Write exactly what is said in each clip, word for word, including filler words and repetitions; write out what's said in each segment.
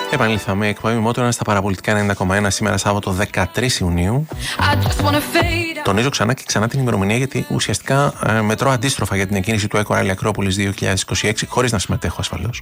Επανήλθαμε, εκπομπή Μότορα στα παραπολιτικά ενενήντα κόμμα ένα σήμερα Σάββατο δεκατρείς Ιουνίου. Τονίζω ξανά και ξανά την ημερομηνία γιατί ουσιαστικά ε, μετρώ αντίστροφα για την εκκίνηση του Eco Rally Acropolis δύο χιλιάδες είκοσι έξι, χωρίς να συμμετέχω ασφαλώς.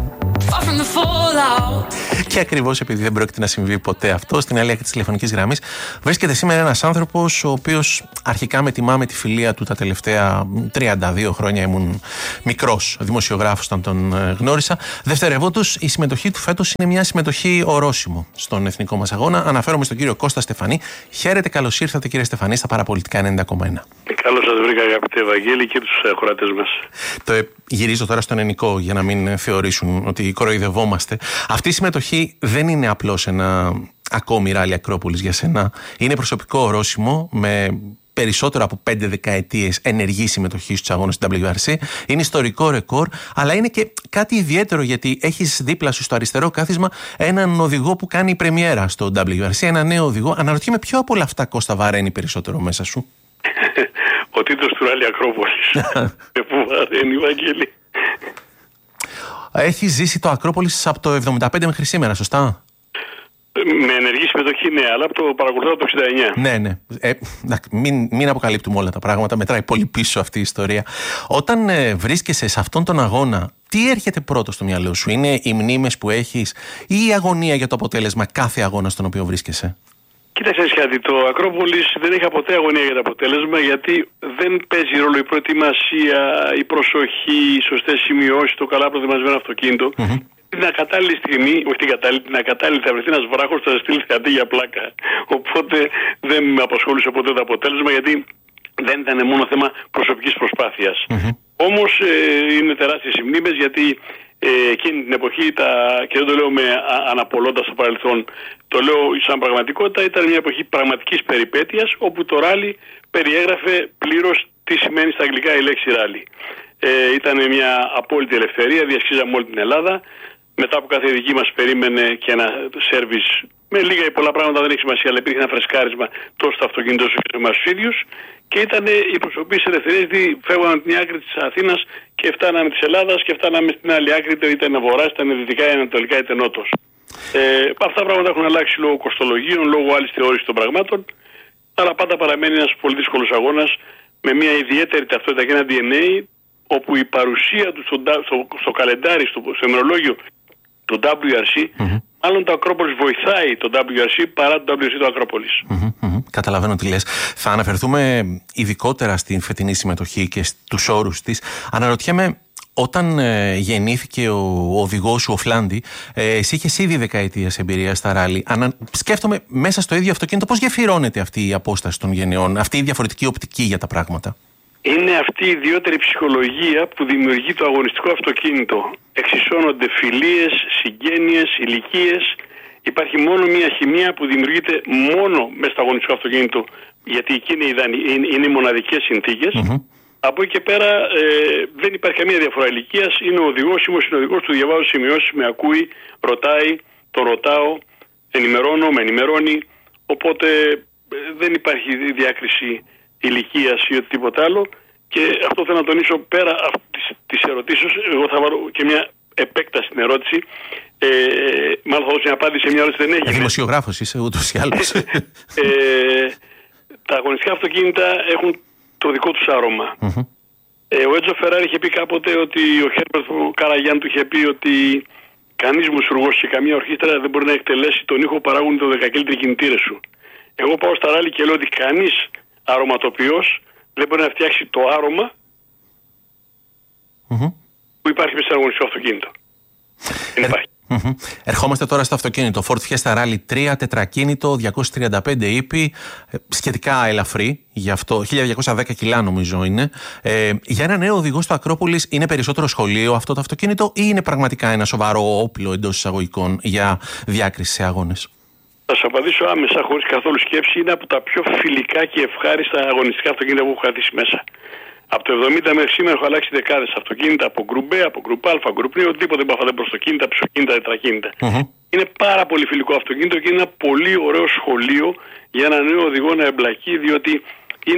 Και ακριβώς επειδή δεν πρόκειται να συμβεί ποτέ αυτό, στην άλλη άκρη της τηλεφωνικής γραμμής βρίσκεται σήμερα ένας άνθρωπος ο οποίος αρχικά με τιμά με τη φιλία του τα τελευταία τριάντα δύο χρόνια. Ήμουν μικρός δημοσιογράφος όταν τον γνώρισα. Δευτερευόντως, η συμμετοχή του φέτος είναι μια συμμετοχή ορόσημο στον εθνικό μας αγώνα. Αναφέρομαι στον κύριο Κώστα Στεφανή. Χαίρετε, καλώς ήρθατε κύριε Στεφανή στα παραπολιτικά ενενήντα κόμμα ένα. Καλώς σας βρήκα αγαπητέ Ευαγγέλη και τους ακροατές μας. Το γυρίζω τώρα στον ελληνικό για να μην θεωρήσουν ότι κοροϊδευόμαστε. Αυτή η συμμετοχή δεν είναι απλώς ένα ακόμη ράλι Ακρόπολης για σένα. Είναι προσωπικό ορόσημο με περισσότερο από πέντε δεκαετίες ενεργή συμμετοχή στους αγώνες του ντάμπλιου αρ σι. Είναι ιστορικό ρεκόρ, αλλά είναι και κάτι ιδιαίτερο γιατί έχεις δίπλα σου στο αριστερό κάθισμα έναν οδηγό που κάνει πρεμιέρα στο ντάμπλιου αρ σι, ένα νέο οδηγό. Αναρωτιέμαι ποιο από όλα αυτά, Κώστα, βαραίνει περισσότερο μέσα σου. Ο τίτλος του ράλι Ακρόπολης. Με πού βαραίνει, Ευαγγέλη. Έχει ζήσει το Ακρόπολης από το εβδομήντα πέντε μέχρι σήμερα, σωστά? Με ενεργή συμμετοχή, ναι, αλλά από το παρακολουθώ το εξήντα εννιά. Ναι, ναι. Ε, μην, μην αποκαλύπτουμε όλα τα πράγματα. Μετράει πολύ πίσω αυτή η ιστορία. Όταν ε, βρίσκεσαι σε αυτόν τον αγώνα, τι έρχεται πρώτο στο μυαλό σου? Είναι οι μνήμες που έχεις ή η αγωνία για το αποτέλεσμα κάθε αγώνα στον οποίο βρίσκεσαι? Κοίταξε κάτι, το Ακρόπολης δεν είχα ποτέ αγωνία για το αποτέλεσμα, γιατί δεν παίζει ρόλο η προετοιμασία, η προσοχή, οι σωστές σημειώσεις, το καλά προετοιμασμένο αυτοκίνητο. Mm-hmm. Την ακατάλληλη στιγμή, όχι την κατάλληλη, την ακατάλληλη θα βρεθεί ένας βράχος, θα στείλει θεατή για πλάκα. Οπότε δεν με απασχόλησε ποτέ το αποτέλεσμα, γιατί δεν ήταν μόνο θέμα προσωπικής προσπάθειας. Mm-hmm. Όμως ε, είναι τεράστιες οι μνήμες, γιατί ε, εκείνη την εποχή, τα, και δεν το λέω με αναπολώντας το παρελθόν, το λέω σαν πραγματικότητα, ήταν μια εποχή πραγματικής περιπέτειας, όπου το ράλι περιέγραφε πλήρως τι σημαίνει στα αγγλικά η λέξη ράλι. Ε, ήταν μια απόλυτη ελευθερία, διασχίζαμε όλη την Ελλάδα. Μετά από κάθε ειδική μας περίμενε και ένα σέρβις με λίγα ή πολλά πράγματα, δεν έχει σημασία, αλλά υπήρχε ένα φρεσκάρισμα τόσο στο αυτοκίνητο όσο και σε εμάς τους ίδιους. Και ήταν η προσωπή της ελευθερίας, γιατί φεύγαμε από την άκρη της Αθήνας και φτάναμε της Ελλάδας και φτάναμε στην άλλη άκρη, είτε ήταν βορράς, είτε δυτικά, είτε ανατολικά, είτε νότος. Ε, αυτά τα πράγματα έχουν αλλάξει λόγω κοστολογίων, λόγω άλλης θεώρησης των πραγμάτων. Αλλά πάντα παραμένει ένας πολύ δύσκολος αγώνας με μια ιδιαίτερη ταυτότητα και ένα ντι εν έι, όπου η παρουσία του στο, στο, στο καλεντάρι, στο, στο ημερολόγιο του ντάμπλιου αρ σι, mm-hmm. μάλλον το Ακρόπολης βοηθάει το ντάμπλιου αρ σι παρά το ντάμπλιου αρ σι το Ακρόπολης. Mm-hmm, mm-hmm. Καταλαβαίνω τι λες. Θα αναφερθούμε ειδικότερα στην φετινή συμμετοχή και στους όρους της. Αναρωτιέμαι, όταν ε, γεννήθηκε ο, ο οδηγός σου, ο Φλάντι, ε, εσύ είχες ήδη δεκαετίες εμπειρία στα ράλι. Ανα... Σκέφτομαι μέσα στο ίδιο αυτοκίνητο πώς γεφυρώνεται αυτή η απόσταση των γενεών, αυτή η διαφορετική οπτική για τα πράγματα. Είναι αυτή η ιδιαίτερη ψυχολογία που δημιουργεί το αγωνιστικό αυτοκίνητο. Εξισώνονται φιλίες, συγγένειες, ηλικίες. Υπάρχει μόνο μια χημεία που δημιουργείται μόνο μέσα στο αγωνιστικό αυτοκίνητο, γιατί εκεί είναι, είναι, είναι οι μοναδικές συνθήκες. Mm-hmm. Από εκεί και πέρα ε, δεν υπάρχει καμία διαφορά ηλικίας. Είναι ο οδηγός, είμαι ο συνοδηγός του, διαβάζω σημειώσεις, με ακούει, ρωτάει, το ρωτάω, ενημερώνω, με ενημερώνει. Οπότε ε, δεν υπάρχει διάκριση ηλικίας ή οτιδήποτε άλλο. Και αυτό θέλω να τονίσω, πέρα αυτής της ερωτήσεως, εγώ θα βάλω και μια επέκταση στην ερώτηση. Ε, μάλλον θα δώσω μια απάντηση σε μια ερώτηση δεν έχει. Δημοσιογράφος είσαι ούτως ή άλλως. ε, τα αγωνιστικά αυτοκίνητα έχουν το δικό τους άρωμα. Mm-hmm. Ε, ο Έτζο Φεράρι είχε πει κάποτε ότι ο Χέρμπερτ Καραγιάν του είχε πει ότι κανείς μουσουργός και καμία ορχήστρα δεν μπορεί να εκτελέσει τον ήχο που παράγουν το δεκακύλιτροι κινητήρες σου. Εγώ πάω στα ράλι και λέω ότι κανείς αρωματοποιός δεν μπορεί να φτιάξει το άρωμα mm-hmm. που υπάρχει μέσα στο αγωνιστικό αυτοκίνητο. Δεν υπάρχει. Mm-hmm. Ερχόμαστε τώρα στο αυτοκίνητο Ford Fiesta Rally τρία, τετρακίνητο, διακόσια τριάντα πέντε ύπη, σχετικά ελαφρύ, γι' αυτό χίλια διακόσια δέκα κιλά νομίζω είναι. Ε, για ένα νέο οδηγό στο Ακρόπολης είναι περισσότερο σχολείο αυτό το αυτοκίνητο ή είναι πραγματικά ένα σοβαρό όπλο εντός εισαγωγικών για διάκριση σε αγώνες? Θα σας απαντήσω άμεσα, χωρίς καθόλου σκέψη. Είναι από τα πιο φιλικά και ευχάριστα αγωνιστικά αυτοκίνητα που έχω κρατήσει μέσα. Από το εβδομήντα μέχρι σήμερα έχω αλλάξει δεκάδες αυτοκίνητα από γκρουπ B, από γκρουπ Α, γκρουπ N, οτιδήποτε μπαφάτε μπροστοκίνητα, πισωκίνητα, τετρακίνητα. Mm-hmm. Είναι πάρα πολύ φιλικό αυτοκίνητο και είναι ένα πολύ ωραίο σχολείο για ένα νέο οδηγό να εμπλακεί, διότι είναι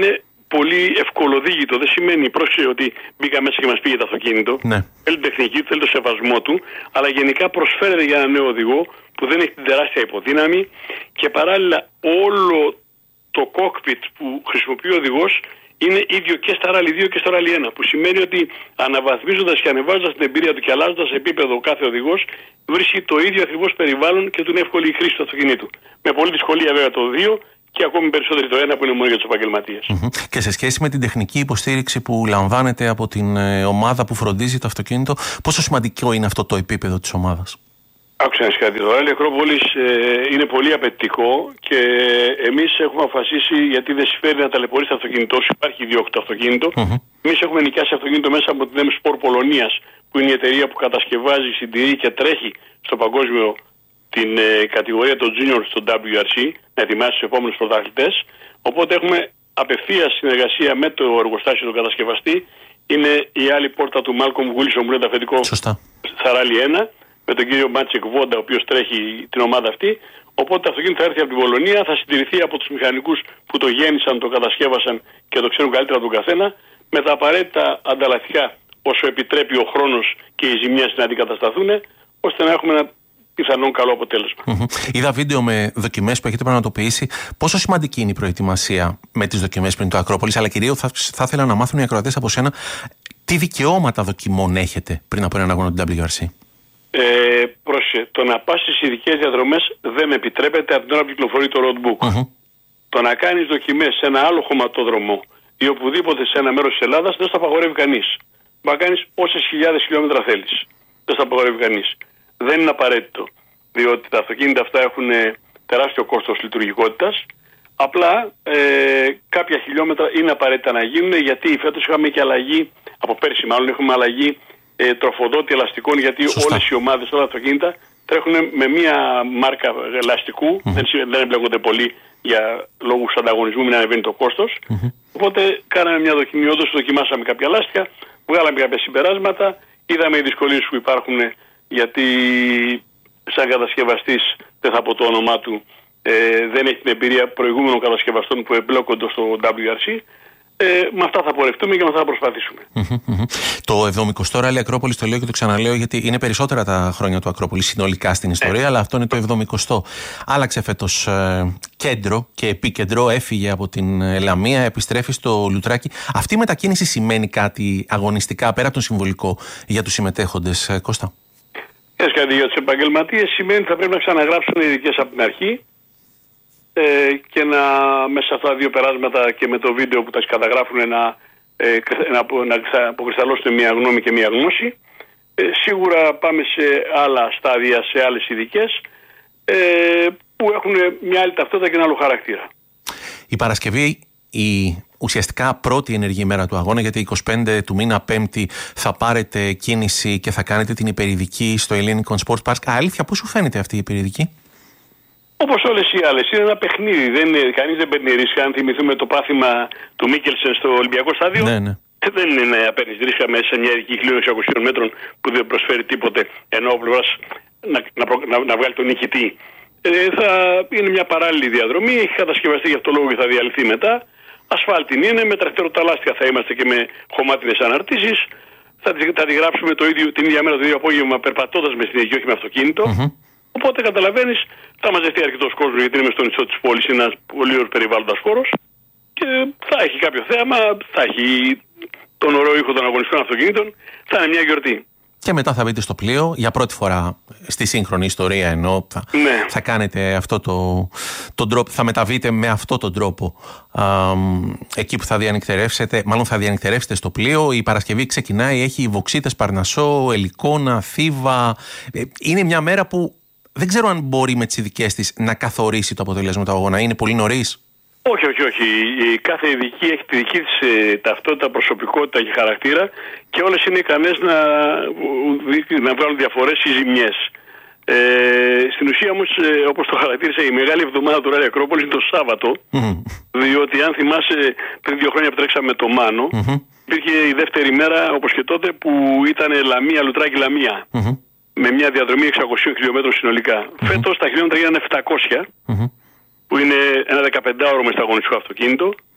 πολύ ευκολοδίγητο. Δεν σημαίνει πρόσεξε ότι μπήκα μέσα και μας πήγε το αυτοκίνητο. Ναι. Θέλει τεχνική του, θέλει το σεβασμό του, αλλά γενικά προσφέρεται για ένα νέο οδηγό που δεν έχει την τεράστια υποδύναμη και παράλληλα όλο το κόκπιτ που χρησιμοποιεί ο οδηγός είναι ίδιο και στα ράλι δύο και στο ράλι ένα. Που σημαίνει ότι αναβαθμίζοντας και ανεβάζοντας την εμπειρία του και αλλάζοντας επίπεδο κάθε οδηγός, βρίσκει το ίδιο ακριβώς περιβάλλον και του είναι εύκολη η χρήση του αυτοκινήτου. Με πολύ δυσκολία βέβαια το δύο και ακόμη περισσότερο το ένα που είναι μόνο για τους επαγγελματίες. Mm-hmm. Και σε σχέση με την τεχνική υποστήριξη που λαμβάνετε από την ε, ομάδα που φροντίζει το αυτοκίνητο, πόσο σημαντικό είναι αυτό το επίπεδο της ομάδας? Άκουσα να κάτι. Το Ράλι Ακρόπολης ε, είναι πολύ απαιτητικό και εμείς έχουμε αποφασίσει, γιατί δεν συμφέρει να ταλαιπωρήσει το αυτοκίνητό σου, υπάρχει ιδιόκτητο αυτοκίνητο. Mm-hmm. Εμείς έχουμε νοικιάσει αυτοκίνητο μέσα από την M-Sport Πολωνίας, που είναι η εταιρεία που κατασκευάζει, συντηρεί και τρέχει στο παγκόσμιο την ε, κατηγορία των Junior στο ντάμπλιου αρ σι, να ετοιμάσει τους επόμενους πρωταθλητές. Οπότε έχουμε απευθείας συνεργασία με το εργοστάσιο του κατασκευαστή. Είναι η άλλη πόρτα του Malcolm Wilson που είναι το αφεντικό στα Ράλι ένα. Με τον κύριο Μάτσεκ Βόντα, ο οποίος τρέχει την ομάδα αυτή. Οπότε το αυτοκίνητο θα έρθει από την Πολωνία, θα συντηρηθεί από τους μηχανικούς που το γέννησαν, το κατασκεύασαν και το ξέρουν καλύτερα τον καθένα, με τα απαραίτητα ανταλλακτικά όσο επιτρέπει ο χρόνος και οι ζημιές να αντικατασταθούν, ώστε να έχουμε ένα πιθανόν καλό αποτέλεσμα. Mm-hmm. Είδα βίντεο με δοκιμές που έχετε πραγματοποιήσει. Πόσο σημαντική είναι η προετοιμασία με τις δοκιμές πριν το Ακρόπολης, αλλά κυρίως θα, θα ήθελα να μάθουν οι ακροατές από σένα τι δικαιώματα δοκιμών έχετε πριν από έναν αγώνα του ντάμπλιου αρ σι. Ε, πρόσεχε, το να πας στις ειδικές διαδρομές δεν επιτρέπεται από την ώρα που κυκλοφορεί το roadbook. Mm-hmm. Το να κάνεις δοκιμές σε ένα άλλο χωματόδρομο ή οπουδήποτε σε ένα μέρος της Ελλάδας δεν στο απαγορεύει κανείς. Μπορεί να κάνεις όσες χιλιάδες χιλιόμετρα θέλεις. Δεν στο απαγορεύει κανείς. Δεν είναι απαραίτητο. Διότι τα αυτοκίνητα αυτά έχουν τεράστιο κόστος λειτουργικότητας. Απλά ε, κάποια χιλιόμετρα είναι απαραίτητα να γίνουν, γιατί φέτος είχαμε και αλλαγή, από πέρσι μάλλον έχουμε αλλαγή ε, τροφοδότη ελαστικών, γιατί Σωστά. όλες οι ομάδες, όλα τα αυτοκίνητα τρέχουν με μία μάρκα ελαστικού, mm-hmm. δεν, δεν εμπλέκονται πολύ για λόγους ανταγωνισμού, μην ανεβαίνει το κόστος. Mm-hmm. Οπότε κάναμε μια δοκιμή, όντως δοκιμάσαμε κάποια λάστιχα, βγάλαμε κάποια συμπεράσματα, είδαμε οι δυσκολίες που υπάρχουν, γιατί σαν κατασκευαστής, δεν θα πω το όνομά του, ε, δεν έχει την εμπειρία προηγούμενων κατασκευαστών που εμπλέκονται στο ντάμπλιου αρ σι. Ε, με αυτά θα πορευτούμε και με αυτά θα προσπαθήσουμε. Το εβδομηκοστό Ράλι Ακρόπολης, το λέω και το ξαναλέω, γιατί είναι περισσότερα τα χρόνια του Ακρόπολης συνολικά στην ιστορία, ε. αλλά αυτό είναι το εβδομηκοστό. Άλλαξε φέτος ε, κέντρο και επίκεντρο, έφυγε από την Λαμία, επιστρέφει στο Λουτράκι. Αυτή η μετακίνηση σημαίνει κάτι αγωνιστικά, πέρα από τον συμβολικό, για τους συμμετέχοντες, ε, Κώστα? Έχεις κάτι για τους επαγγελματίες, σημαίνει ότι θα πρέπει να ξαναγράψουν οι ειδικές από την αρχή. Ε, και να μέσα σε αυτά τα δύο περάσματα και με το βίντεο που τα καταγράφουν να, ε, να, να αποκρισταλώσουν μια γνώμη και μια γνώση. Ε, σίγουρα πάμε σε άλλα στάδια, σε άλλες ειδικές ε, που έχουν μια άλλη ταυτότητα και ένα άλλο χαρακτήρα. Η Παρασκευή, η ουσιαστικά πρώτη ενεργή μέρα του αγώνα, γιατί εικοστή πέμπτη του μήνα, Πέμπτη, θα πάρετε κίνηση και θα κάνετε την υπερειδική στο Ellinikon Sports Park. Αλήθεια, πώς σου φαίνεται αυτή η υπερειδική? Όπως όλες οι άλλες, είναι ένα παιχνίδι. Δεν είναι, κανείς δεν παίρνει ρίσκα. Αν θυμηθούμε το πάθημα του Μίκελσεν στο Ολυμπιακό Στάδιο, ναι, ναι. δεν είναι να παίρνει ρίσκα μέσα σε μια ειδική χίλια εξακόσιων μέτρων που δεν προσφέρει τίποτε, ενώ ο πλευράς να, να, να, να βγάλει τον νικητή. Ε, θα είναι μια παράλληλη διαδρομή, έχει κατασκευαστεί γι' αυτό λόγο και θα διαλυθεί μετά. Ασφάλτην είναι, με τραχτερό λάστιχα θα είμαστε και με χωμάτινες αναρτήσεις. Θα, θα τη γράψουμε το ίδιο, την ίδια μέρα, το ίδιο απόγευμα, περπατώντας με συνεχή, όχι με αυτοκίνητο. Mm-hmm. Οπότε καταλαβαίνεις, θα μαζευτεί αρκετός κόσμος, γιατί είμαι στο νησό της πόλης, είναι ένας πολύ ωραίος περιβάλλοντας χώρος και θα έχει κάποιο θέαμα, θα έχει τον ωραίο ήχο των αγωνιστικών αυτοκινήτων, θα είναι μια γιορτή. Και μετά θα μπείτε στο πλοίο, για πρώτη φορά στη σύγχρονη ιστορία ενώ θα, ναι. θα κάνετε αυτό το, το τρόπο, θα μεταβείτε με αυτόν τον τρόπο α, εκεί που θα διανυκτερεύσετε, μάλλον θα διανυκτερεύσετε στο πλοίο. Η Παρασκευή ξεκινάει, έχει Βοξίτες, Παρνασσό, Ελικόνα, Θήβα. Είναι μια μέρα που δεν ξέρω αν μπορεί με τις ειδικές της να καθορίσει το αποτέλεσμα του αγώνα. Είναι πολύ νωρίς. Όχι, όχι, όχι. Η κάθε ειδική έχει τη δική της ε, ταυτότητα, προσωπικότητα και χαρακτήρα και όλες είναι ικανές να, να βγάλουν διαφορές ή ζημιές. Ε, στην ουσία όμως, ε, όπως το χαρακτήρισα, η μεγάλη εβδομάδα του Ράλι Ακρόπολης είναι το Σάββατο, mm-hmm. διότι αν θυμάσαι πριν δύο χρόνια που τρέξαμε το Μάνο, mm-hmm. υπήρχε η δεύτερη μέρα, όπως και τότε, που ήταν Λαμία, Λουτράκι, Λαμία. Mm-hmm. Με μια διαδρομή εξακόσιων χιλιόμετρων συνολικά. Mm-hmm. Φέτος τα χιλιόμετρα γίνανε επτακόσια, mm-hmm. που είναι ένα δεκαπεντάωρο με σταγωνιστικό αυτοκίνητο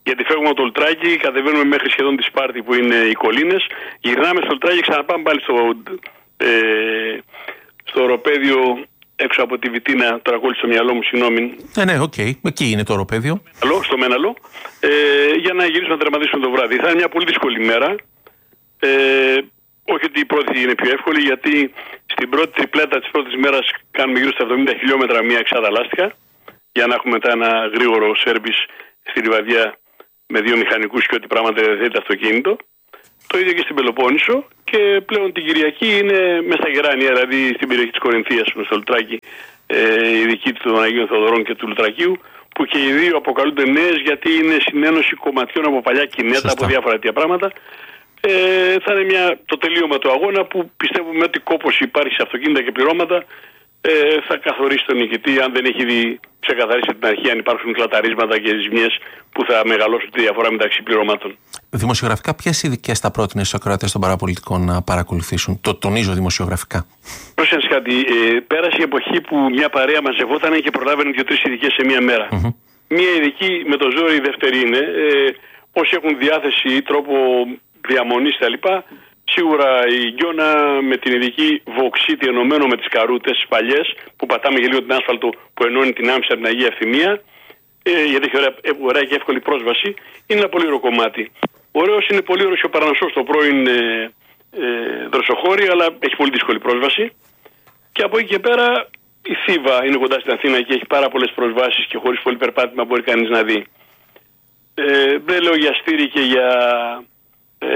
Γιατί φεύγουμε από το Λουτράκι, κατεβαίνουμε μέχρι σχεδόν τη Σπάρτη που είναι οι κολλήνες, γυρνάμε στο Λουτράκι και ξαναπάμε πάλι στο, ε, στο οροπέδιο έξω από τη Βιτίνα. Τώρα κόλλησε στο μυαλό μου, συγγνώμη. Ναι, ναι, οκ. Okay. Εκεί είναι το οροπέδιο. Στο Μέναλο, ε, για να γυρίσουμε να τερματίσουμε το βράδυ. Θα είναι μια πολύ δύσκολη μέρα. Ε, όχι ότι η πρώτη είναι πιο εύκολη, γιατί στην πρώτη τριπλέτα της πρώτης μέρας κάνουμε γύρω στα εβδομήντα χιλιόμετρα μία εξάδα λάστιχα, για να έχουμε μετά ένα γρήγορο σέρβις στη Λιβαδιά με δύο μηχανικούς και ό,τι πράγματα δεν το αυτοκίνητο. Το ίδιο και στην Πελοπόννησο, και πλέον την Κυριακή είναι μέσα στα Γεράνια, δηλαδή στην περιοχή της Κορινθίας, στο Λουτράκι, ε, η δική των Αγίων Θεοδωρών και του Λουτρακίου, που και οι δύο αποκαλούνται νέες γιατί είναι συνένωση κομματιών από παλιά κινέτα, Σωστά. από διάφορα τέτοια πράγματα. Ε, θα είναι μια, το τελείωμα του αγώνα που πιστεύουμε ότι κόπος υπάρχει σε αυτοκίνητα και πληρώματα ε, θα καθορίσει τον νικητή, αν δεν έχει δει, ξεκαθαρίσει την αρχή αν υπάρχουν κλαταρίσματα και ζημιές που θα μεγαλώσουν τη διαφορά μεταξύ πληρώματων. Δημοσιογραφικά, ποιες ειδικές θα πρότεινε στους ακροατές των παραπολιτικών να παρακολουθήσουν? Το τονίζω δημοσιογραφικά. Πρόσεχε κάτι. Ε, πέρασε η εποχή που μια παρέα μαζευόταν και προλάβαινε δύο-τρεις ειδικές σε μια μέρα. Mm-hmm. Μια ειδική με το ζόρι, η δεύτερη είναι. Ε, όσοι έχουν διάθεση, τρόπο διαμονής κτλ. Σίγουρα η Γκιόνα με την ειδική Βοξίτη ενωμένο με τις καρούτες, τις παλιές, που πατάμε για λίγο την άσφαλτο που ενώνει την Άμψη από την Αγία Ευθυμία, ε, γιατί έχει ωραία, ωραία και εύκολη πρόσβαση, είναι ένα πολύ ωραίο κομμάτι. Ωραίος είναι πολύ ωραίος ο Παρνασσός, το πρώην ε, ε, δροσοχώρι, αλλά έχει πολύ δύσκολη πρόσβαση. Και από εκεί και πέρα η Θήβα είναι κοντά στην Αθήνα και έχει πάρα πολλές προσβάσεις και χωρίς πολύ περπάτημα μπορεί κανείς να δει. Ε, δεν λέω για Στήρι και για... Ε,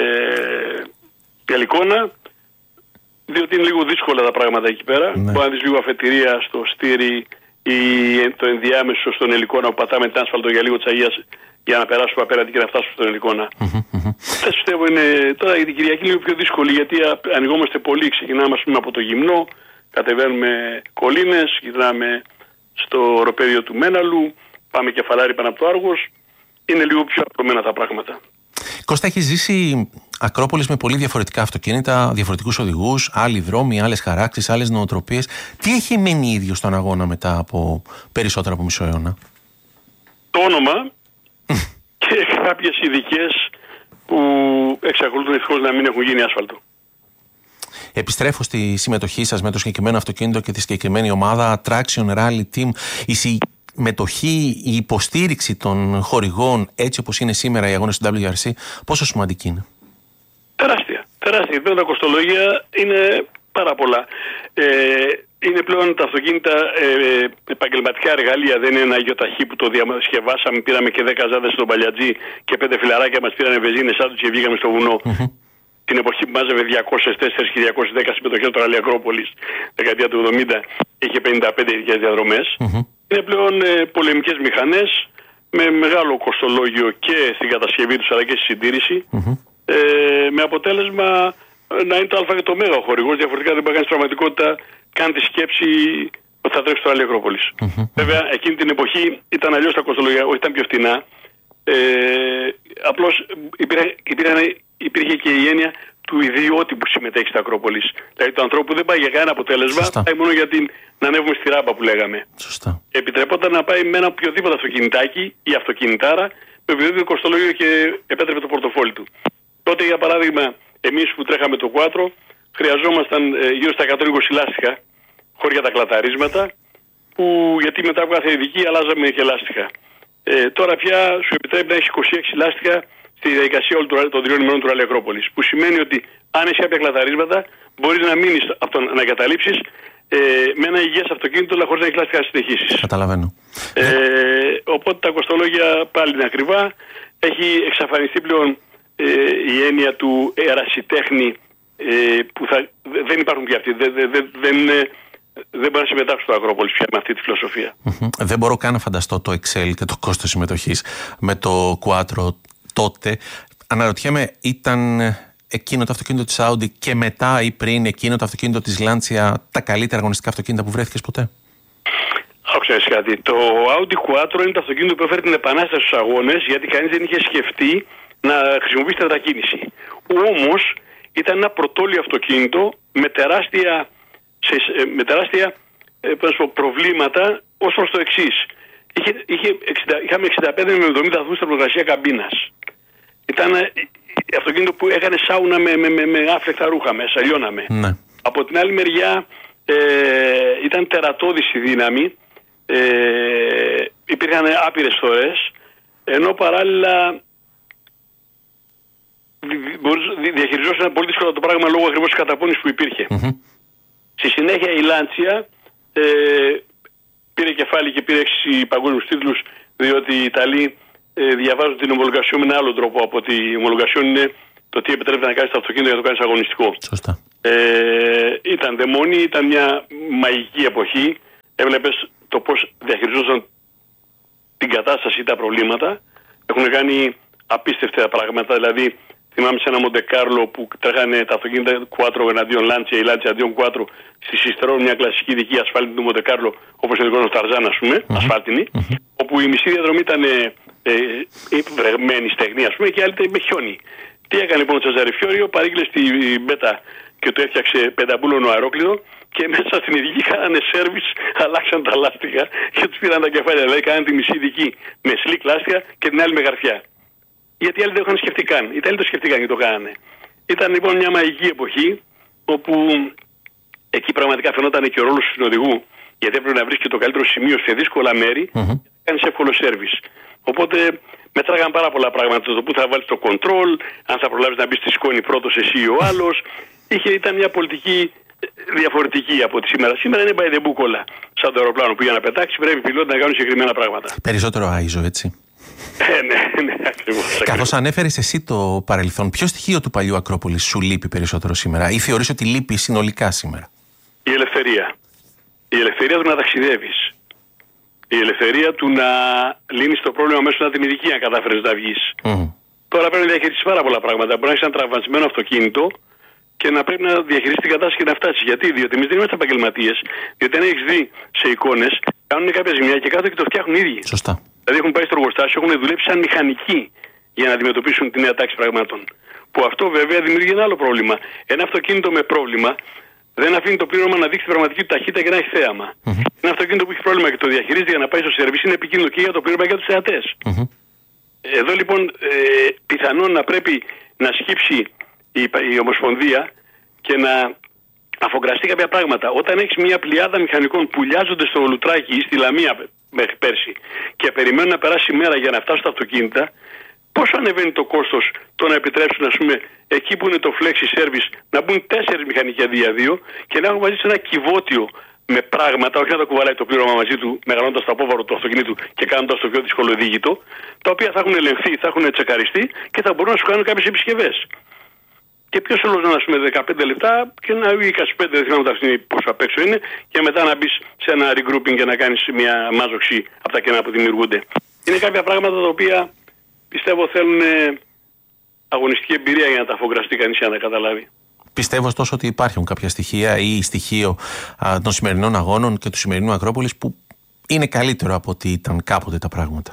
Πελικόνα, διότι είναι λίγο δύσκολα τα πράγματα εκεί πέρα. Ναι. Μπορεί να δεις λίγο αφετηρία στο Στήρι ή το ενδιάμεσο στον Ελικόνα που πατάμε την άσφαλτο για λίγο τσαγίας για να περάσουμε απέναντι και να φτάσουμε στον Ελικόνα. Θα πιστεύω είναι τώρα η Κυριακή λίγο πιο δύσκολη, γιατί ανοιγόμαστε πολύ. Ξεκινάμε ας πούμε από το Γυμνό, κατεβαίνουμε κολλήνες, γυρνάμε στο οροπέδιο του Μέναλου, πάμε Κεφαλάρι πάνω από το Άργος. Είναι λίγο πιο απλωμένα τα πράγματα. Κώστα, έχει ζήσει Ακρόπολης με πολύ διαφορετικά αυτοκίνητα, διαφορετικούς οδηγούς, άλλοι δρόμοι, άλλες χαράξεις, άλλες νοοτροπίες. Τι έχει μείνει ίδιο στον αγώνα μετά από περισσότερα από μισό αιώνα? Το όνομα και κάποιες ειδικές που εξακολουθούν ευτυχώς να μην έχουν γίνει άσφαλτο. Επιστρέφω στη συμμετοχή σας με το συγκεκριμένο αυτοκίνητο και τη συγκεκριμένη ομάδα Traction Rally Team. Η συμμετοχή, η υποστήριξη των χορηγών έτσι όπως είναι σήμερα οι αγώνες του ντάμπλιου αρ σι, πόσο σημαντική είναι? Τεράστια. Τεράστια. Πλέον τα κοστολόγια είναι πάρα πολλά. Ε, είναι πλέον τα αυτοκίνητα ε, επαγγελματικά εργαλεία. Δεν είναι ένα γιοταχή που το διασκευάσαμε. Πήραμε και δέκα ζάντες στον Παλιατζή και πέντε φιλαράκια μας πήρανε βεζίνες σάντουιτς και βγήκαμε στο βουνό. Mm-hmm. Την εποχή που μάζευε διακόσιες τέσσερις και διακόσιες δέκα συμμετοχές στο Ράλι Ακρόπολης, δεκαετία του εβδομήντα, είχε πενήντα πέντε ειδικές διαδρομές. Mm-hmm. Είναι πλέον ε, πολεμικές μηχανές με μεγάλο κοστολόγιο και στην κατασκευή τους αλλά και στη συντήρηση. Mm-hmm. Ε, με αποτέλεσμα να είναι το Α και το Μέγα ο χορηγός. Διαφορετικά δεν μπορεί να κάνει στην πραγματικότητα καν τη σκέψη ότι θα τρέξει το Ράλι Ακρόπολης. Mm-hmm. Βέβαια, εκείνη την εποχή ήταν αλλιώς τα κοστολόγια, όχι ήταν πιο φτηνά. Ε, απλώς υπήρχε, υπήρχε, υπήρχε και η έννοια του ιδιώτη που συμμετέχει στα Ακρόπολης. Δηλαδή του ανθρώπου που δεν πάει για κανένα αποτέλεσμα, Σωστά. πάει μόνο για την, να ανέβουμε στη ράμπα που λέγαμε. Σωστά. Επιτρεπόταν να πάει με ένα οποιοδήποτε αυτοκινητάκι ή αυτοκινητάρα με οποιοδήποτε κοστολόγιο και επέτρεπε το πορτοφόλι του. Τότε, για παράδειγμα, εμείς που τρέχαμε το Quattro, χρειαζόμασταν ε, γύρω στα εκατόν είκοσι λάστιχα, χωρί τα κλαταρίσματα, που, γιατί μετά από κάθε ειδική αλλάζαμε και λάστιχα. Ε, τώρα πια σου επιτρέπει να έχει είκοσι έξι λάστιχα στη διαδικασία όλων των τριών ημερών του Ράλι Ακρόπολης. Που σημαίνει ότι αν έχει κάποια κλαταρίσματα, μπορεί να μείνει από το να εγκαταλείψει ε, με ένα υγιές αυτοκίνητο, αλλά χωρίς να έχει λάστιχα συνεχίσεις. Καταλαβαίνω. Ε, οπότε τα κοστολόγια πάλι είναι ακριβά. Έχει εξαφανιστεί πλέον ε, η έννοια του ερασιτέχνη ε, που θα, δεν υπάρχουν πια αυτοί. Δεν, δεν, δεν, δεν μπορεί να συμμετάσχουν στο Ακρόπολης πια με αυτή τη φιλοσοφία. Mm-hmm. Δεν μπορώ καν να φανταστώ το Excel και το κόστος συμμετοχής με το Quattro τότε. Αναρωτιέμαι, ήταν εκείνο το αυτοκίνητο της Audi και μετά ή πριν εκείνο το αυτοκίνητο της Lancia τα καλύτερα αγωνιστικά αυτοκίνητα που βρέθηκες ποτέ? Άκουσα κάτι. Το Audi Quattro είναι το αυτοκίνητο που έφερε την επανάσταση στους αγώνες, γιατί κανείς δεν είχε σκεφτεί να χρησιμοποιήσει τετρακίνηση. Όμως ήταν ένα πρωτόλιο αυτοκίνητο με τεράστια, σε, με τεράστια ε, προβλήματα ως προς το εξής. είχε, είχε εξήντα, είχαμε εξήντα πέντε με εβδομήντα βαθμούς θερμοκρασία καμπίνας. Ήταν αυτοκίνητο που έκανε σάουνα με, με, με, με άφλεκτα ρούχα μέσα, λιώναμε. Ναι. Από την άλλη μεριά ε, ήταν τερατώδης η δύναμη, ε, υπήρχαν άπειρες φορές, ενώ παράλληλα διαχειριζόταν πολύ δύσκολα το πράγμα λόγω ακριβώς της καταπώνησης που υπήρχε. Mm-hmm. Στη συνέχεια η Lancia ε, πήρε κεφάλι και πήρε έξι παγκόσμιους τίτλους, διότι οι Ιταλοί ε, διαβάζουν την ομολογασιόν με ένα άλλο τρόπο από ότι η ομολογασιόν είναι το τι επιτρέπεται να κάνεις το αυτοκίνητο για να το κάνεις αγωνιστικό. Σωστά. Ε, ήταν δαιμόνι, ήταν μια μαγική εποχή. Έβλεπες το πώς διαχειριζόταν την κατάσταση ή τα προβλήματα. Έχουν κάνει απίστευτα πράγματα, δηλαδή θυμάμαι σε ένα Μοντεκάρλο που τρέχανε τα αυτοκίνητα Quattro εναντίον Lancia, η Lancia αντίον Quattro, στη Σιστερών, μια κλασική δική ασφάλτη του Μοντεκάρλο, όπως είναι ο κόσμος Ταρζάν, ας πούμε, mm-hmm. ασφάλτινη, mm-hmm. όπου η μισή διαδρομή ήταν ε, ε, βρεγμένη στεγνή, ας πούμε, και άλλη ήταν με χιόνι. Τι έκανε λοιπόν ο Τσαζαριφιόριο, παρήγγειλε στη Μπέτα και το έφτιαξε πενταμπούλωνο αερόκληδο και μέσα στην ειδική κάνανε σέρβις, αλλάξαν τα λάστιχα και τους πήραν τα κεφάλια. Δηλαδή κάνανε τη μισή ειδική με σλικ λάστιχα και την άλλη με γαρφιά. Γιατί οι άλλοι δεν είχαν σκεφτεί καν. Οι Ιταλοί το σκεφτήκαν και το κάνανε. Ήταν λοιπόν μια μαγική εποχή, όπου εκεί πραγματικά φαινόταν και ο ρόλος του συνοδηγού, γιατί έπρεπε να βρεις και το καλύτερο σημείο σε δύσκολα μέρη, mm-hmm. και να κάνεις εύκολο σέρβις. Οπότε μετράγαν πάρα πολλά πράγματα. Το που θα βάλεις το κοντρόλ, αν θα προλάβεις να μπεις στη σκόνη πρώτος εσύ ή ο άλλος. Είχε, ήταν μια πολιτική διαφορετική από τη σήμερα. Σήμερα είναι by the book όλα. Σαν το αεροπλάνο που για να πετάξει πρέπει οι πιλότοι να κάνουν συγκεκριμένα πράγματα. Περισσότερο άιζο, έτσι. Ε, ναι, ναι, ακριβώς. Καθώς ανέφερες εσύ το παρελθόν, ποιο στοιχείο του παλιού Ακρόπολης σου λείπει περισσότερο σήμερα ή θεωρείς ότι λείπει συνολικά σήμερα? Η ελευθερία. Η ελευθερία του να ταξιδεύεις. Η ελευθερία του να λύνεις το πρόβλημα μέσω από την ειδική αν κατάφερες να βγεις. Mm. Τώρα πρέπει να διαχειριστείς πάρα πολλά πράγματα. Μπορεί να έχεις ένα τραυματισμένο αυτοκίνητο και να πρέπει να διαχειριστείς την κατάσταση και να φτάσεις. Γιατί? Διότι εμείς δεν είμαστε επαγγελματίες. Διότι αν έχεις δει σε εικόνες, κάνουν κάποια ζημιά και κάτω και το φτιάχνουν οι ίδιοι. Σωστά. Δηλαδή έχουν πάει στο εργοστάσιο, έχουν δουλέψει σαν μηχανικοί για να αντιμετωπίσουν τη νέα τάξη πραγμάτων. Που αυτό βέβαια δημιουργεί ένα άλλο πρόβλημα. Ένα αυτοκίνητο με πρόβλημα δεν αφήνει το πλήρωμα να δείξει την πραγματική του ταχύτητα και να έχει θέαμα. Mm-hmm. Ένα αυτοκίνητο που έχει πρόβλημα και το διαχειρίζεται για να πάει στο σερβίς είναι επικίνδυνο και για το πλήρωμα και για τους θεατές. Mm-hmm. Εδώ λοιπόν ε, πιθανόν να πρέπει να σκύψει η, η Ομοσπονδία και να αφογκραστεί κάποια πράγματα. Όταν έχεις μια πλειάδα μηχανικών που λιάζονται στο Λουτράκι ή στη Λαμία μέχρι πέρσι και περιμένουν να περάσει η μέρα για να φτάσουν τα αυτοκίνητα, πόσο ανεβαίνει το κόστος το να επιτρέψουν, ας πούμε, εκεί που είναι το flexi service να μπουν τέσσερις μηχανικοί αντί για δύο και να έχουν μαζί σε ένα κυβότιο με πράγματα, όχι να το κουβαλάει το πλήρωμα μαζί του, μεγαλώνοντας το απόβαρο του αυτοκινήτου και κάνοντας το πιο δύσκολο δίγητο, τα οποία θα έχουν ελεγχθεί, θα έχουν τσεκαριστεί και θα μπορούν να σου κάνουν κάποιες επισκευές. Και ποιος όλος να πούμε δεκαπέντε λεπτά και να βγει είκοσι πέντε, δεν θυμάμαι τα στιγμή πόσο απ' έξω είναι, και μετά να μπεις σε ένα regrouping και να κάνεις μια μάζοξη από τα κενά που δημιουργούνται. Είναι κάποια πράγματα τα οποία πιστεύω θέλουν αγωνιστική εμπειρία για να τα αφογκραστεί κανείς για να τα καταλάβει. Πιστεύω ωστόσο ότι υπάρχουν κάποια στοιχεία ή στοιχείο α, των σημερινών αγώνων και του σημερινού Ακρόπολης που είναι καλύτερο από ό,τι ήταν κάποτε τα πράγματα.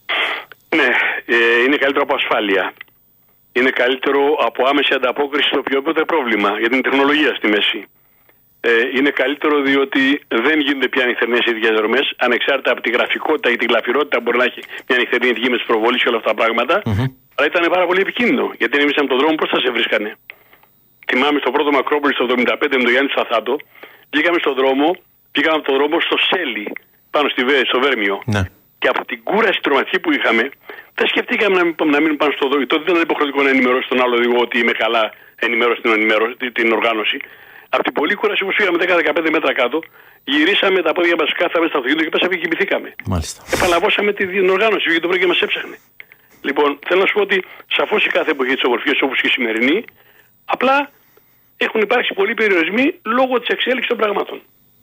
Ναι, ε, είναι καλύτερο από ασφάλεια. Είναι καλύτερο από άμεση ανταπόκριση στο οποιοδήποτε πρόβλημα για την τεχνολογία στη μέση. Ε, είναι καλύτερο διότι δεν γίνονται πια νυχτερινές ειδικές διαδρομές, ανεξάρτητα από τη γραφικότητα ή τη γλαφυρότητα που μπορεί να έχει μια νυχτερινή ειδική με τις προβολές και όλα αυτά τα πράγματα. Mm-hmm. Αλλά ήταν πάρα πολύ επικίνδυνο. Γιατί εμείς από τον δρόμο πώς θα σε βρίσκανε. Θυμάμαι στο πρώτο Ακρόπολη το εβδομήντα πέντε με τον Γιάννη Σαθάτο, βγήκαμε στον δρόμο, πήγαμε από τον δρόμο στο Σέλι, πάνω στη, στο Βέρμιο. Ναι. Και από την κούραση τρομακτική που είχαμε, δεν σκεφτήκαμε να, να μείνουμε πάνω στο δρόμο. Τότε δεν ήταν υποχρεωτικό να ενημερώσει τον άλλο οδηγό ότι είμαι καλά, ενημέρωση την, ενημέρωση, την οργάνωση. Από την πολλή κούραση που φύγαμε δέκα με δεκαπέντε μέτρα κάτω, γυρίσαμε τα πόδια μας, κάθαμε στο αυτοκίνητο και πέσαμε και κοιμηθήκαμε. Επαναλαβώσαμε την οργάνωση, γιατί το πρωί και μας έψαχνε. Λοιπόν, θέλω να σου πω ότι σαφώς η κάθε εποχή της ομορφιάς όπως και η σημερινή, απλά έχουν υπάρξει πολλοί περιορισμοί λόγω της εξέλιξης των πραγμάτων.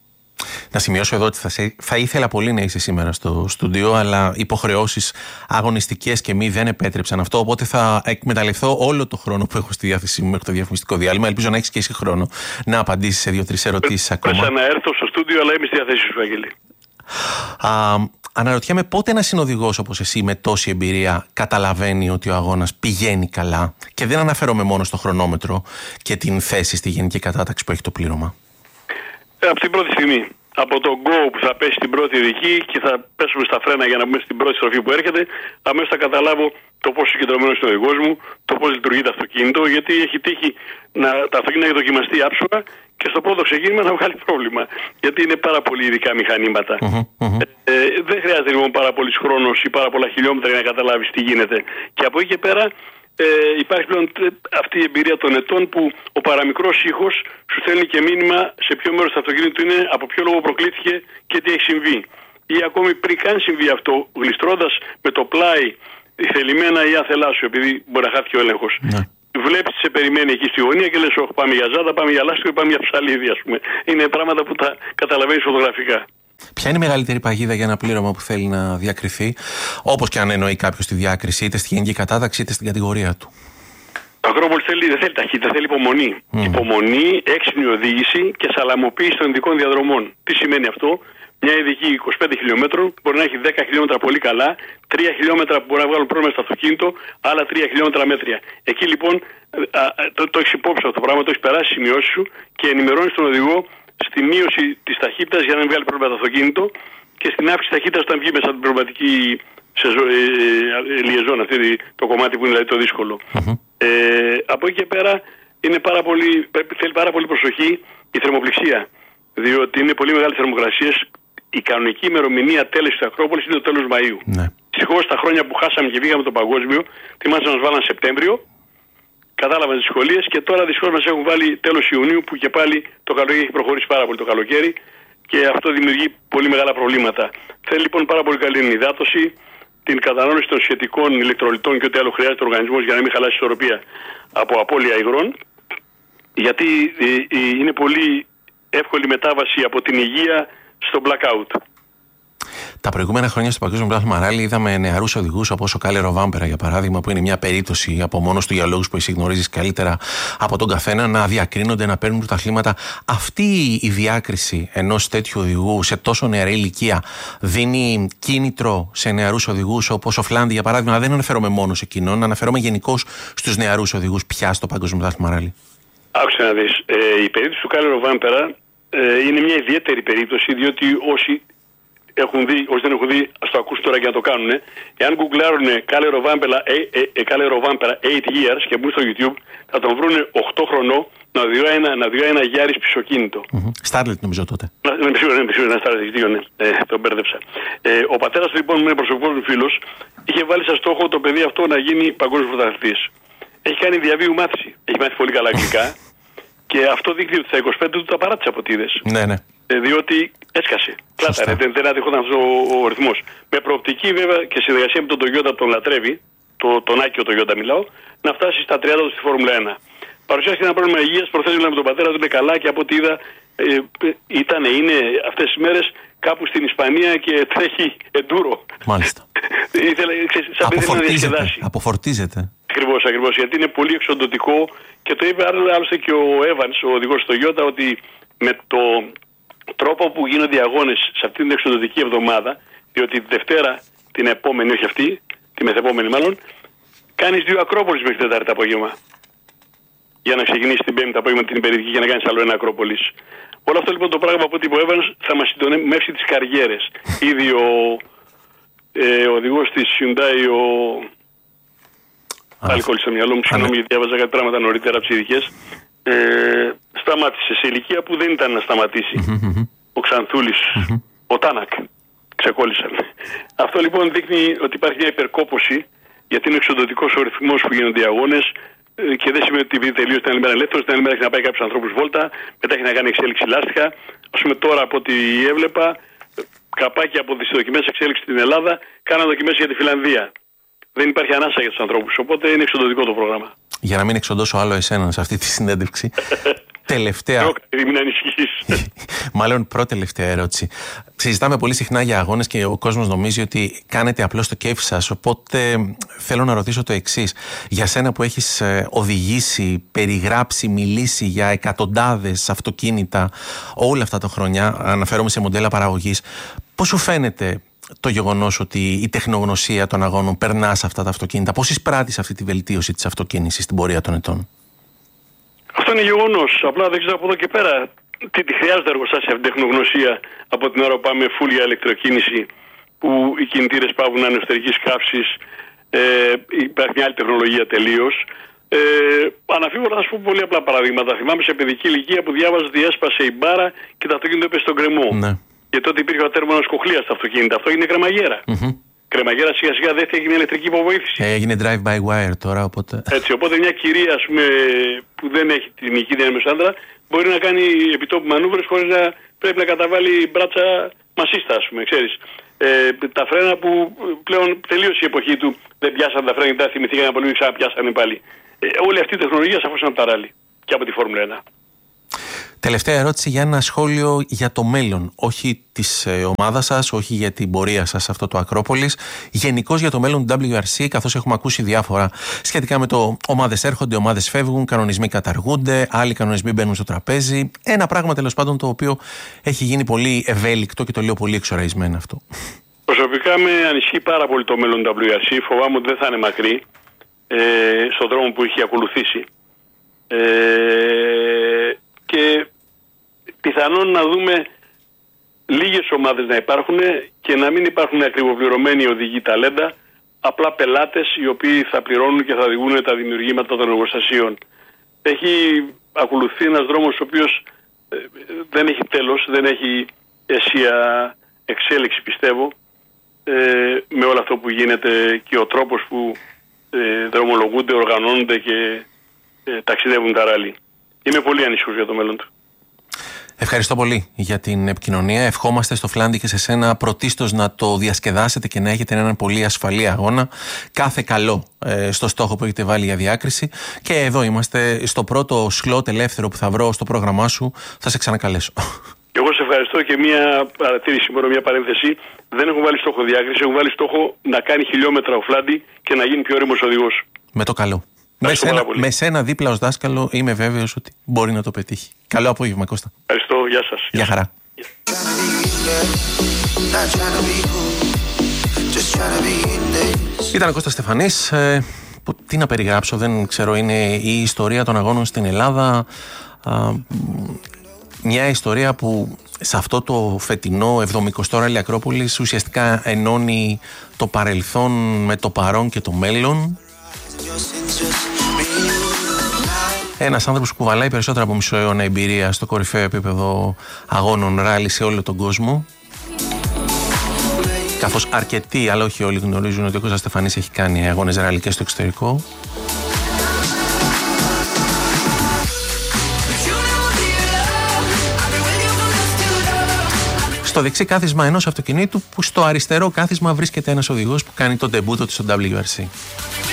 Να σημειώσω εδώ ότι θα, σε, θα ήθελα πολύ να είσαι σήμερα στο στούντιο, αλλά υποχρεώσεις αγωνιστικές και μη δεν επέτρεψαν αυτό. Οπότε θα εκμεταλλευτώ όλο το χρόνο που έχω στη διάθεσή μου μέχρι το διαφημιστικό διάλειμμα. Ελπίζω να έχεις και εσύ χρόνο να απαντήσεις σε δύο-τρεις ερωτήσεις ακόμα. Πρέπει να έρθω στο στούντιο, αλλά είμαι στη διάθεσή σου, Αγγελή. Α, αναρωτιέμαι πότε ένας συνοδηγός όπως εσύ με τόση εμπειρία καταλαβαίνει ότι ο αγώνας πηγαίνει καλά, και δεν αναφέρομαι μόνο στο χρονόμετρο και την θέση στη γενική κατάταξη που έχει το πλήρωμα. Από την πρώτη στιγμή. από το Go που θα πέσει στην πρώτη ειδική και θα πέσουμε στα φρένα για να μπούμε στην πρώτη στροφή που έρχεται, αμέσως θα καταλάβω το πόσο συγκεντρωμένος είναι ο οδηγός μου, το πώς λειτουργεί το αυτοκίνητο, γιατί έχει τύχει να, τα αυτοκίνητα έχει δοκιμαστεί άψογα και στο πρώτο ξεκίνημα να βγάλει πρόβλημα. Γιατί είναι πάρα πολύ ειδικά μηχανήματα. Mm-hmm, mm-hmm. Ε, ε, δεν χρειάζεται λοιπόν πάρα πολύ χρόνο ή πάρα πολλά χιλιόμετρα για να καταλάβεις τι γίνεται. Και από εκεί και πέρα. Ε, υπάρχει πλέον αυτή η εμπειρία των ετών που ο παραμικρός ήχος σου στέλνει και μήνυμα σε ποιο μέρος του αυτοκίνητου είναι, από ποιο λόγο προκλήθηκε και τι έχει συμβεί. Ή ακόμη πριν καν συμβεί αυτό, γλιστρώντας με το πλάι θελημένα ή άθελά σου, επειδή μπορεί να χάθηκε ο έλεγχος. Ναι. Βλέπεις τι σε περιμένει εκεί στη γωνία και λες: όχι, πάμε για ζάτα, πάμε για λάστιχο ή πάμε για ψαλίδι, ας πούμε. Είναι πράγματα που τα καταλαβαίνεις φωτογραφικά. Ποια είναι η μεγαλύτερη παγίδα για ένα πλήρωμα που θέλει να διακριθεί, όπως και αν εννοεί κάποιος τη διάκριση, είτε στη γενική κατάταξη είτε στην κατηγορία του? Το Ακρόπολης θέλει, δεν θέλει ταχύτητα, θέλει υπομονή. Mm. Υπομονή, έξυπνη οδήγηση και σαλαμοποίηση των ειδικών διαδρομών. Τι σημαίνει αυτό? Μια ειδική είκοσι πέντε χιλιόμετρων μπορεί να έχει δέκα χιλιόμετρα πολύ καλά, τρία χιλιόμετρα που μπορεί να βγάλουν πρόβλημα στο αυτοκίνητο, άλλα τρία χιλιόμετρα μέτρια. Εκεί λοιπόν α, το, το έχει υπόψη αυτό το πράγμα, το έχει περάσει στις σημειώσεις σου και ενημερώνει τον οδηγό στη μείωση της ταχύτητας για να μην βγάλει πρόβλημα το αυτοκίνητο και στην αύξηση ταχύτητας όταν βγει μέσα από την προβληματική λιεζόν, αυτή το κομμάτι που είναι δηλαδή το δύσκολο. Mm-hmm. Ε, από εκεί και πέρα είναι πάρα πολύ, θέλει πάρα πολύ προσοχή η θερμοπληξία, διότι είναι πολύ μεγάλες θερμοκρασίες. Η κανονική ημερομηνία τέλεσης της Ακρόπολης είναι το τέλος Μαΐου. Ναι. Δυστυχώς τα χρόνια που χάσαμε και βγήκαμε το παγκόσμιο, θυμάστε να μας βάλαν Σεπτέμβριο, κατάλαβαν τις δυσκολίες και τώρα δυστυχώς μας έχουν βάλει τέλος Ιουνίου που και πάλι το καλοκαίρι έχει προχωρήσει πάρα πολύ το καλοκαίρι και αυτό δημιουργεί πολύ μεγάλα προβλήματα. Θέλει λοιπόν πάρα πολύ καλή ενυδάτωση, την κατανάλωση των σχετικών ηλεκτρολιτών και ό,τι άλλο χρειάζεται ο οργανισμός για να μην χαλάσει ισορροπία από απώλεια υγρών, γιατί είναι πολύ εύκολη μετάβαση από την υγεία στο blackout. Τα προηγούμενα χρόνια στο Παγκόσμιο Πρωτάθλημα Ράλι είδαμε νεαρούς οδηγούς όπως ο Κάλε Ροβάμπερα, για παράδειγμα, που είναι μια περίπτωση από μόνος του για λόγους που εσύ γνωρίζεις καλύτερα από τον καθένα, να διακρίνονται, να παίρνουν πρωταθλήματα. Αυτή η διάκριση ενός τέτοιου οδηγού σε τόσο νεαρή ηλικία δίνει κίνητρο σε νεαρούς οδηγούς όπως ο Φλάντι, για παράδειγμα? Δεν αναφέρομαι μόνο σε εκείνον, αναφέρομαι γενικώς στους νεαρούς οδηγούς πια στο Παγκόσμιο Πρωτάθλημα Ράλι. Άκουσε να δεις. Ε, η περίπτωση του Κάλε Ροβάμπερα ε, είναι μια ιδιαίτερη περίπτωση, διότι όσοι έχουν δει, όσοι δεν έχουν δει, ας το ακούσουν τώρα και να το κάνουν. Εάν γκουγκλάρουν Κάλε Ροβάμπερα eight years και μπουν στο YouTube, θα τον βρούνε οκτώ χρονών να οδηγάει ένα, ένα Γιάρις πισωκίνητο. Στάρλετ mm-hmm. νομίζω τότε. Ναι, με σίγουρα, ένα Στάρλετ, δύο, ναι. Ε, τον μπέρδεψα. Ε, ο πατέρας του λοιπόν, με προσωπικός μου φίλος, είχε βάλει σαν στόχο το παιδί αυτό να γίνει παγκόσμιος πρωταθλητής. Έχει κάνει διαβίου μάθηση. Έχει μάθει πολύ καλά αγγλικά. Και αυτό δείχνει ότι στα είκοσι πέντε του τα παράτησε από τίδες. Ναι, ναι. Ε, διότι έσκασε. Κλάταρε, δεν, δεν αντιχόταν αυτό ο, ο ρυθμός. Με προοπτική βέβαια και συνεργασία με τον Toyota που τον λατρεύει, το, τον Άκιο Toyota μιλάω, να φτάσει στα τριάντα του στη Φόρμουλα ένα. Παρουσιάστηκε ένα πρόβλημα υγείας, προθέσει με τον πατέρα του, είναι καλά και από ό,τι είδα ε, ήταν, είναι αυτές τις μέρες κάπου στην Ισπανία και τρέχει εντούρο. Μάλιστα. Ήθελε, ξέρεις, σαν παιδί να διασκεδάσει. Αποφορτίζεται. Ακριβώς, ακριβώς, γιατί είναι πολύ εξοντωτικό και το είπε άλλωστε και ο Evans, ο οδηγός του Toyota, ότι με το τρόπο που γίνονται οι αγώνες σε αυτή την εξοντωτική εβδομάδα, διότι τη Δευτέρα, την επόμενη, όχι αυτή, τη μεθεπόμενη μάλλον, κάνεις δύο Ακρόπολης μέχρι την Τετάρτη απόγευμα. Για να ξεκινήσει την Πέμπτη απόγευμα την υπερηδική και να κάνεις άλλο ένα Ακρόπολης. Όλο αυτό λοιπόν το πράγμα από ό,τι είπε ο Evans θα μας συντονίσει τις καριέρες. Ήδη ο, ε, ο οδηγός της Hyundai, ο. Πάλι κόλλησε στο μυαλό μου, συγγνώμη, γιατί διάβαζα κάτι πράγματα νωρίτερα από τις ειδικές. Ε, σταμάτησε σε ηλικία που δεν ήταν να σταματήσει. Mm-hmm. Ο Ξανθούλης, mm-hmm. ο Τάνακ, ξεκόλλησαν. Αυτό λοιπόν δείχνει ότι υπάρχει μια υπερκόπωση, γιατί είναι εξοντωτικός ο ρυθμός που γίνονται οι αγώνες και δεν σημαίνει ότι επειδή τελείωσε την άλλη μέρα ελεύθερος, την άλλη μέρα έχει να πάει κάποιους ανθρώπους βόλτα, μετά έχει να κάνει εξέλιξη λάστιχα. Ας πούμε τώρα από ό,τι έβλεπα, καπάκια από τις δοκιμές εξέλιξη στην Ελλάδα κάναν δοκιμές για τη Φιλανδία. Δεν υπάρχει ανάσα για τους ανθρώπους, οπότε είναι εξοντωτικό το πρόγραμμα. Για να μην εξοντώσω άλλο εσένα σε αυτή τη συνέντευξη. Τελευταία. Μην ανησυχείς. Μάλλον πρώτη-τελευταία ερώτηση. Συζητάμε πολύ συχνά για αγώνες και ο κόσμος νομίζει ότι κάνετε απλώς το κέφι σας. Οπότε θέλω να ρωτήσω το εξής. Για σένα που έχεις οδηγήσει, περιγράψει, μιλήσει για εκατοντάδες αυτοκίνητα όλα αυτά τα χρόνια, αναφέρομαι σε μοντέλα παραγωγής, πώς σου φαίνεται το γεγονός ότι η τεχνογνωσία των αγώνων περνά σε αυτά τα αυτοκίνητα? Πώς εισπράττεις αυτή τη βελτίωση της αυτοκίνησης στην πορεία των ετών? Αυτό είναι γεγονός. Απλά δεν ξέρω από εδώ και πέρα τι, τι χρειάζονται εργοστάσια αυτή την τεχνογνωσία από την ώρα που πάμε full για ηλεκτροκίνηση, που οι κινητήρες πάβουν να είναι εσωτερικής καύσης, ε, υπάρχει μια άλλη τεχνολογία τελείως. Ε, αναφίβολα θα σου πω πολύ απλά παραδείγματα. Θυμάμαι σε παιδική ηλικία που διάβαζα ότι έσπασε η μπάρα και το αυτοκίνητο έπεσε στον κρεμό. Ναι. Και τότε υπήρχε ο ατέρμονος κοχλίας στο αυτοκίνητο. Αυτό έγινε κρεμαγέρα. Mm-hmm. Κρεμαγέρα σιγά σιγά δεύτερη έγινε ηλεκτρική υποβοήθηση. Ε, έγινε drive-by-wire τώρα, οπότε. Έτσι, οπότε μια κυρία, ας πούμε, που δεν έχει την οικίδια με άντρα, μπορεί να κάνει επιτόπου μανούβρες χωρίς να πρέπει να καταβάλει μπράτσα μασίστα, ας πούμε, ξέρεις. Ε, τα φρένα που πλέον τελείωσε η εποχή του, δεν πιάσαν τα φρένα και τα θυμηθήκαν πολύ, ξαναπιάσανε πάλι. Ε, όλη αυτή η τεχνολογία σαφώς είναι από τα ράλι και από τη Φόρμουλα ένα. Τελευταία ερώτηση για ένα σχόλιο για το μέλλον. Όχι της ε, ομάδας σας, όχι για την πορεία σας αυτό το Ακρόπολης. Γενικώς για το μέλλον του ντάμπλιου αρ σι, καθώς έχουμε ακούσει διάφορα σχετικά με το ομάδες έρχονται, ομάδες φεύγουν, κανονισμοί καταργούνται, άλλοι κανονισμοί μπαίνουν στο τραπέζι. Ένα πράγμα τέλος πάντων το οποίο έχει γίνει πολύ ευέλικτο και το λέω πολύ εξοραϊσμένο αυτό. Προσωπικά με ανησυχεί πάρα πολύ το μέλλον του ντάμπλιου αρ σι. Φοβάμαι ότι δεν θα είναι μακρύ ε, στον δρόμο που έχει ακολουθήσει. Ε, και πιθανόν να δούμε λίγες ομάδες να υπάρχουν και να μην υπάρχουν ακριβοπληρωμένοι οδηγοί ταλέντα, απλά πελάτες οι οποίοι θα πληρώνουν και θα οδηγούν τα δημιουργήματα των εργοστασίων. Έχει ακολουθεί ένας δρόμος ο οποίος ε, δεν έχει τέλος, δεν έχει αισία εξέλιξη, πιστεύω, ε, με όλο αυτό που γίνεται και ο τρόπος που ε, δρομολογούνται, οργανώνονται και ε, ταξιδεύουν τα ράλι. Είμαι πολύ ανήσυχος για το μέλλον του. Ευχαριστώ πολύ για την επικοινωνία. Ευχόμαστε στο Φλάντι και σε σένα πρωτίστως να το διασκεδάσετε και να έχετε έναν πολύ ασφαλή αγώνα. Κάθε καλό ε, στο στόχο που έχετε βάλει για διάκριση. Και εδώ είμαστε στο πρώτο σλότ ελεύθερο που θα βρω στο πρόγραμμά σου. Θα σε ξανακαλέσω. Εγώ σε ευχαριστώ και μια παρατήρηση, μόνο μια παρένθεση. Δεν έχω βάλει στόχο διάκριση, έχω βάλει στόχο να κάνει χιλιόμετρα ο Φλάντι και να γίνει πιο όριμος οδηγός. Με το καλό. Με σένα, με σένα δίπλα ως δάσκαλο είμαι βέβαιος ότι μπορεί να το πετύχει. Καλό απόγευμα, Κώστα. Ευχαριστώ, γεια σας. Γεια χαρά. Ήταν ο Κώστας Στεφανής. Ε, που, τι να περιγράψω, δεν ξέρω, είναι η ιστορία των αγώνων στην Ελλάδα. Α, μια ιστορία που σε αυτό το φετινό εβδομηκοστό Ράλι Ακρόπολης ουσιαστικά ενώνει το παρελθόν με το παρόν και το μέλλον. Ένας άνθρωπος που κουβαλάει περισσότερα από μισό αιώνα εμπειρία στο κορυφαίο επίπεδο αγώνων ράλι σε όλο τον κόσμο. Καθώς αρκετοί, αλλά όχι όλοι, γνωρίζουν ότι ο Κώστας Στεφανής έχει κάνει αγώνες ράλι και στο εξωτερικό. Στο δεξί κάθισμα ενός αυτοκινήτου που στο αριστερό κάθισμα βρίσκεται ένας οδηγός που κάνει τον ντεμπούτο του στο ντάμπλιου αρ σι.